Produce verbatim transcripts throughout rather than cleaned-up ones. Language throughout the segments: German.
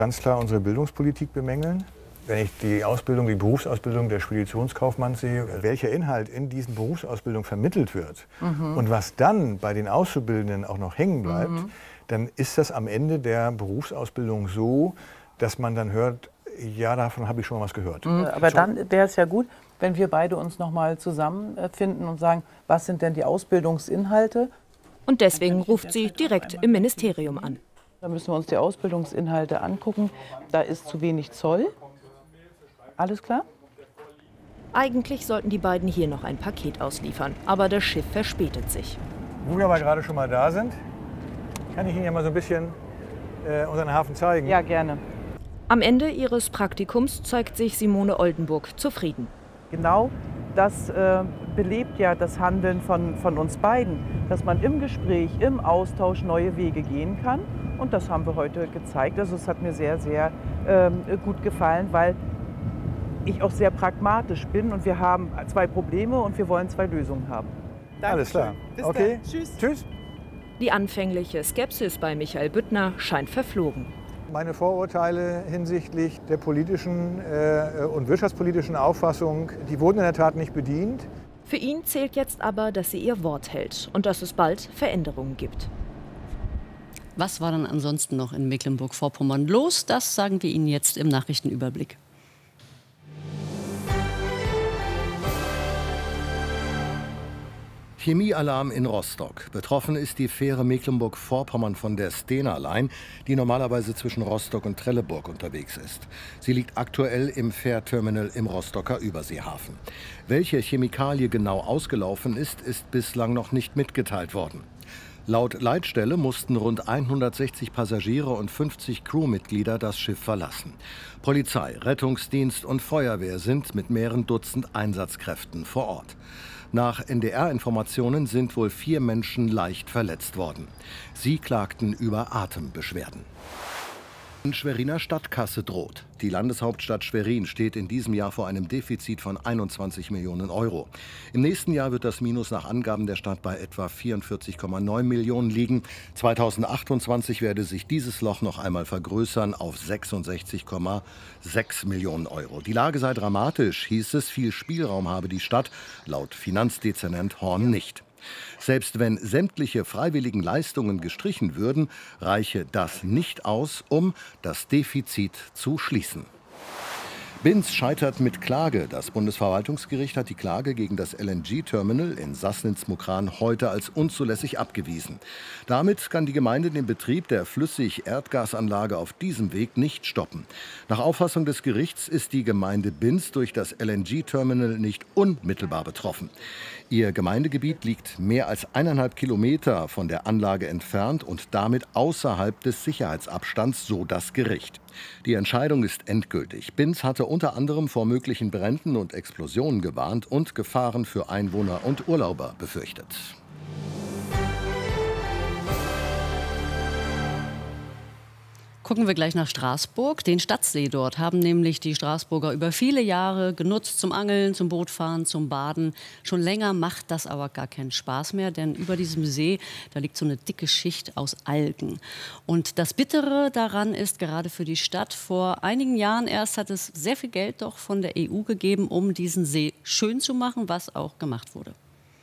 Ganz klar unsere Bildungspolitik bemängeln. Wenn ich die Ausbildung, die Berufsausbildung der Speditionskaufmanns sehe, welcher Inhalt in diesen Berufsausbildungen vermittelt wird mhm. und was dann bei den Auszubildenden auch noch hängen bleibt, mhm. dann ist das am Ende der Berufsausbildung so, dass man dann hört, ja, davon habe ich schon mal was gehört. Mhm. Aber so. Dann wäre es ja gut, wenn wir beide uns noch mal zusammenfinden und sagen, was sind denn die Ausbildungsinhalte? Und deswegen ruft sie direkt im Ministerium an. Da müssen wir uns die Ausbildungsinhalte angucken. Da ist zu wenig Zoll. Alles klar? Eigentlich sollten die beiden hier noch ein Paket ausliefern, aber das Schiff verspätet sich. Wo wir aber gerade schon mal da sind, kann ich Ihnen ja mal so ein bisschen äh, unseren Hafen zeigen. Ja, gerne. Am Ende ihres Praktikums zeigt sich Simone Oldenburg zufrieden. Genau das äh, belebt ja das Handeln von, von uns beiden, dass man im Gespräch, im Austausch neue Wege gehen kann. Und das haben wir heute gezeigt. Also es hat mir sehr, sehr ähm, gut gefallen, weil ich auch sehr pragmatisch bin und wir haben zwei Probleme und wir wollen zwei Lösungen haben. Dankeschön. Alles klar. Bis okay. Dann. Tschüss. Tschüss. Die anfängliche Skepsis bei Michael Büttner scheint verflogen. Meine Vorurteile hinsichtlich der politischen äh, und wirtschaftspolitischen Auffassung, die wurden in der Tat nicht bedient. Für ihn zählt jetzt aber, dass sie ihr Wort hält und dass es bald Veränderungen gibt. Was war dann ansonsten noch in Mecklenburg-Vorpommern los? Das sagen wir Ihnen jetzt im Nachrichtenüberblick. Chemiealarm in Rostock. Betroffen ist die Fähre Mecklenburg-Vorpommern von der Stena Line, die normalerweise zwischen Rostock und Trelleborg unterwegs ist. Sie liegt aktuell im Fährterminal im Rostocker Überseehafen. Welche Chemikalie genau ausgelaufen ist, ist bislang noch nicht mitgeteilt worden. Laut Leitstelle mussten rund hundertsechzig Passagiere und fünfzig Crewmitglieder das Schiff verlassen. Polizei, Rettungsdienst und Feuerwehr sind mit mehreren Dutzend Einsatzkräften vor Ort. Nach N D R-Informationen sind wohl vier Menschen leicht verletzt worden. Sie klagten über Atembeschwerden. Schweriner Stadtkasse droht. Die Landeshauptstadt Schwerin steht in diesem Jahr vor einem Defizit von einundzwanzig Millionen Euro. Im nächsten Jahr wird das Minus nach Angaben der Stadt bei etwa vierundvierzig Komma neun Millionen liegen. zweitausendachtundzwanzig werde sich dieses Loch noch einmal vergrößern auf sechsundsechzig Komma sechs Millionen Euro. Die Lage sei dramatisch, hieß es. Viel Spielraum habe die Stadt, laut Finanzdezernent Horn nicht. Selbst wenn sämtliche freiwilligen Leistungen gestrichen würden, reiche das nicht aus, um das Defizit zu schließen. Binz scheitert mit Klage. Das Bundesverwaltungsgericht hat die Klage gegen das L N G-Terminal in Sassnitz-Mukran heute als unzulässig abgewiesen. Damit kann die Gemeinde den Betrieb der Flüssig-Erdgasanlage auf diesem Weg nicht stoppen. Nach Auffassung des Gerichts ist die Gemeinde Binz durch das L N G-Terminal nicht unmittelbar betroffen. Ihr Gemeindegebiet liegt mehr als eineinhalb Kilometer von der Anlage entfernt und damit außerhalb des Sicherheitsabstands, so das Gericht. Die Entscheidung ist endgültig. Binz hatte unter anderem vor möglichen Bränden und Explosionen gewarnt und Gefahren für Einwohner und Urlauber befürchtet. Gucken wir gleich nach Straßburg. Den Stadtsee dort haben nämlich die Straßburger über viele Jahre genutzt zum Angeln, zum Bootfahren, zum Baden. Schon länger macht das aber gar keinen Spaß mehr, denn über diesem See, da liegt so eine dicke Schicht aus Algen. Und das Bittere daran ist, gerade für die Stadt, vor einigen Jahren erst hat es sehr viel Geld doch von der E U gegeben, um diesen See schön zu machen, was auch gemacht wurde.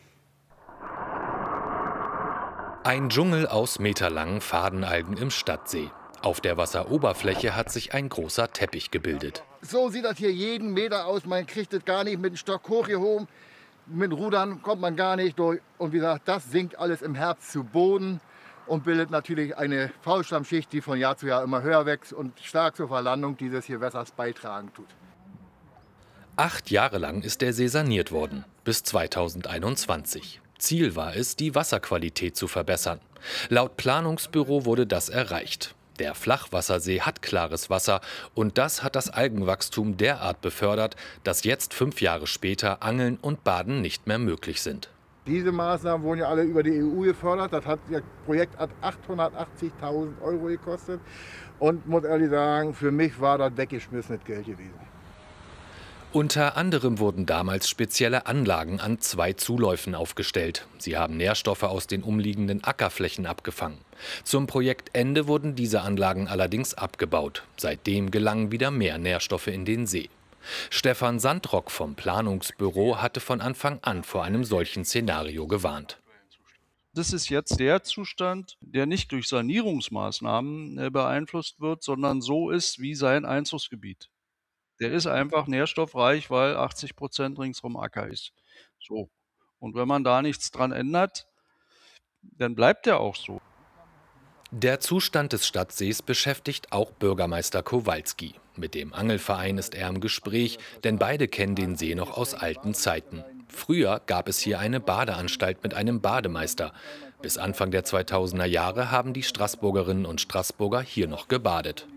Ein Dschungel aus meterlangen Fadenalgen im Stadtsee. Auf der Wasseroberfläche hat sich ein großer Teppich gebildet. So sieht das hier jeden Meter aus. Man kriegt es gar nicht mit dem Stock hochgehoben. Mit Rudern kommt man gar nicht durch. Und wie gesagt, das sinkt alles im Herbst zu Boden und bildet natürlich eine Faulschlammschicht, die von Jahr zu Jahr immer höher wächst und stark zur Verlandung dieses Gewässers beitragen tut. Acht Jahre lang ist der See saniert worden, bis zweitausendeinundzwanzig. Ziel war es, die Wasserqualität zu verbessern. Laut Planungsbüro wurde das erreicht. Der Flachwassersee hat klares Wasser und das hat das Algenwachstum derart befördert, dass jetzt fünf Jahre später Angeln und Baden nicht mehr möglich sind. Diese Maßnahmen wurden ja alle über die E U gefördert. Das hat, das Projekt hat achthundertachtzigtausend Euro gekostet und muss ehrlich sagen, für mich war das weggeschmissenes Geld gewesen. Unter anderem wurden damals spezielle Anlagen an zwei Zuläufen aufgestellt. Sie haben Nährstoffe aus den umliegenden Ackerflächen abgefangen. Zum Projektende wurden diese Anlagen allerdings abgebaut. Seitdem gelangen wieder mehr Nährstoffe in den See. Stefan Sandrock vom Planungsbüro hatte von Anfang an vor einem solchen Szenario gewarnt. Das ist jetzt der Zustand, der nicht durch Sanierungsmaßnahmen beeinflusst wird, sondern so ist wie sein Einzugsgebiet. Der ist einfach nährstoffreich, weil achtzig Prozent ringsrum Acker ist. So. Und wenn man da nichts dran ändert, dann bleibt der auch so. Der Zustand des Stadtsees beschäftigt auch Bürgermeister Kowalski. Mit dem Angelverein ist er im Gespräch, denn beide kennen den See noch aus alten Zeiten. Früher gab es hier eine Badeanstalt mit einem Bademeister. Bis Anfang der zweitausender Jahre haben die Straßburgerinnen und Straßburger hier noch gebadet.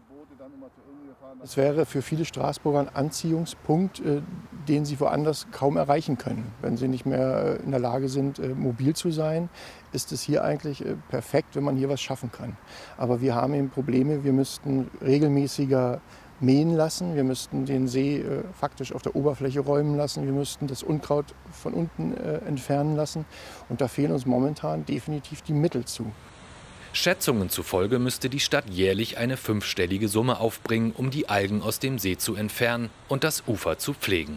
Es wäre für viele Straßburger ein Anziehungspunkt, äh, den sie woanders kaum erreichen können. Wenn sie nicht mehr in der Lage sind, äh, mobil zu sein, ist es hier eigentlich äh, perfekt, wenn man hier was schaffen kann. Aber wir haben eben Probleme, wir müssten regelmäßiger mähen lassen, wir müssten den See äh, faktisch auf der Oberfläche räumen lassen, wir müssten das Unkraut von unten äh, entfernen lassen. Und da fehlen uns momentan definitiv die Mittel zu. Schätzungen zufolge müsste die Stadt jährlich eine fünfstellige Summe aufbringen, um die Algen aus dem See zu entfernen und das Ufer zu pflegen.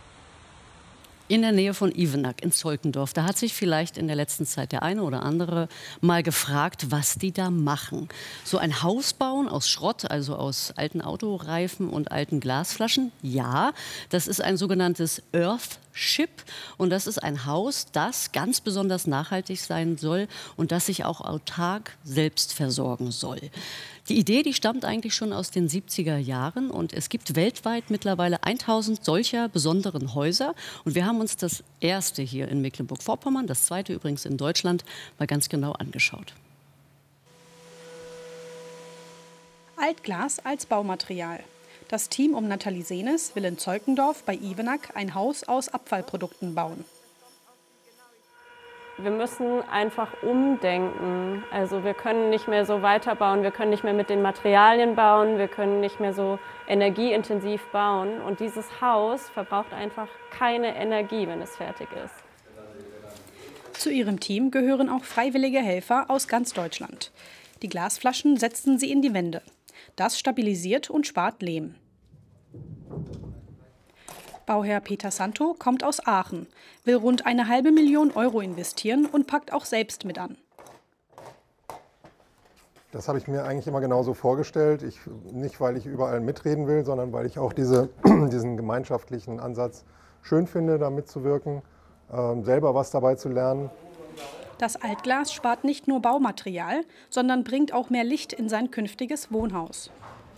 In der Nähe von Ivenack in Zolkendorf, da hat sich vielleicht in der letzten Zeit der eine oder andere mal gefragt, was die da machen. So ein Haus bauen aus Schrott, also aus alten Autoreifen und alten Glasflaschen? Ja, das ist ein sogenanntes Earthship und das ist ein Haus, das ganz besonders nachhaltig sein soll und das sich auch autark selbst versorgen soll. Die Idee, die stammt eigentlich schon aus den siebziger Jahren und es gibt weltweit mittlerweile tausend solcher besonderen Häuser. Und wir haben uns das erste hier in Mecklenburg-Vorpommern, das zweite übrigens in Deutschland, mal ganz genau angeschaut. Altglas als Baumaterial. Das Team um Nathalie Senes will in Zolkendorf bei Ivenack ein Haus aus Abfallprodukten bauen. Wir müssen einfach umdenken. Also wir können nicht mehr so weiterbauen, wir können nicht mehr mit den Materialien bauen, wir können nicht mehr so energieintensiv bauen. Und dieses Haus verbraucht einfach keine Energie, wenn es fertig ist. Zu ihrem Team gehören auch freiwillige Helfer aus ganz Deutschland. Die Glasflaschen setzen sie in die Wände. Das stabilisiert und spart Lehm. Bauherr Peter Santo kommt aus Aachen, will rund eine halbe Million Euro investieren und packt auch selbst mit an. Das habe ich mir eigentlich immer genauso vorgestellt. Ich, nicht, weil ich überall mitreden will, sondern weil ich auch diese, diesen gemeinschaftlichen Ansatz schön finde, da mitzuwirken, äh, selber was dabei zu lernen. Das Altglas spart nicht nur Baumaterial, sondern bringt auch mehr Licht in sein künftiges Wohnhaus.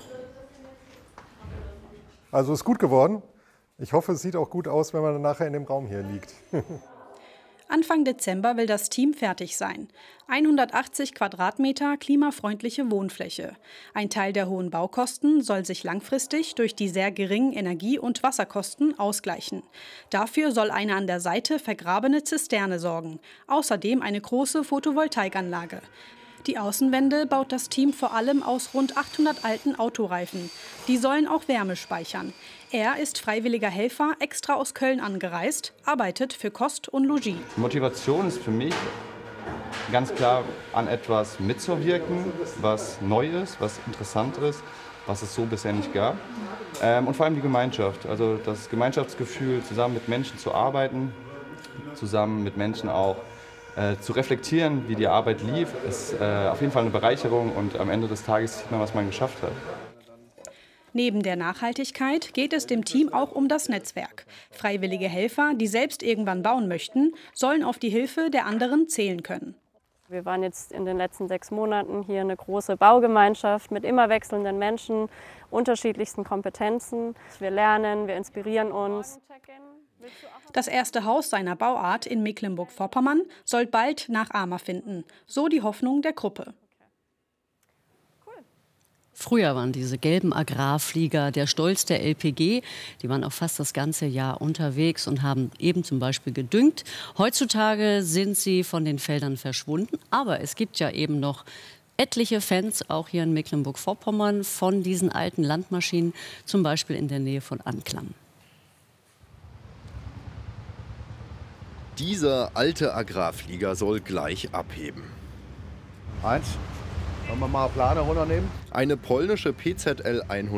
Also ist gut geworden. Ich hoffe, es sieht auch gut aus, wenn man dann nachher in dem Raum hier liegt. Anfang Dezember will das Team fertig sein. hundertachtzig Quadratmeter klimafreundliche Wohnfläche. Ein Teil der hohen Baukosten soll sich langfristig durch die sehr geringen Energie- und Wasserkosten ausgleichen. Dafür soll eine an der Seite vergrabene Zisterne sorgen. Außerdem eine große Photovoltaikanlage. Die Außenwände baut das Team vor allem aus rund achthundert alten Autoreifen. Die sollen auch Wärme speichern. Er ist freiwilliger Helfer, extra aus Köln angereist, arbeitet für Kost und Logis. Motivation ist für mich ganz klar, an etwas mitzuwirken, was neu ist, was interessant ist, was es so bisher nicht gab. Ähm, und vor allem die Gemeinschaft, also das Gemeinschaftsgefühl, zusammen mit Menschen zu arbeiten, zusammen mit Menschen auch Äh, zu reflektieren, wie die Arbeit lief, ist äh, auf jeden Fall eine Bereicherung und am Ende des Tages sieht man, was man geschafft hat. Neben der Nachhaltigkeit geht es dem Team auch um das Netzwerk. Freiwillige Helfer, die selbst irgendwann bauen möchten, sollen auf die Hilfe der anderen zählen können. Wir waren jetzt in den letzten sechs Monaten hier eine große Baugemeinschaft mit immer wechselnden Menschen, unterschiedlichsten Kompetenzen. Wir lernen, wir inspirieren uns. Das erste Haus seiner Bauart in Mecklenburg-Vorpommern soll bald Nachahmer finden. So die Hoffnung der Gruppe. Früher waren diese gelben Agrarflieger der Stolz der L P G. Die waren auch fast das ganze Jahr unterwegs und haben eben zum Beispiel gedüngt. Heutzutage sind sie von den Feldern verschwunden. Aber es gibt ja eben noch etliche Fans, auch hier in Mecklenburg-Vorpommern, von diesen alten Landmaschinen, zum Beispiel in der Nähe von Anklam. dieser alte Agrarflieger soll gleich abheben. Eins. Wollen wir mal Plane runternehmen? Eine polnische P Z L